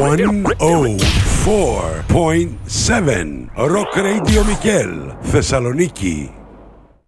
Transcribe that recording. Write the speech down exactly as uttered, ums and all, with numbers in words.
εκατόν τέσσερα κόμμα επτά Rock Radio Mikel, Θεσσαλονίκη.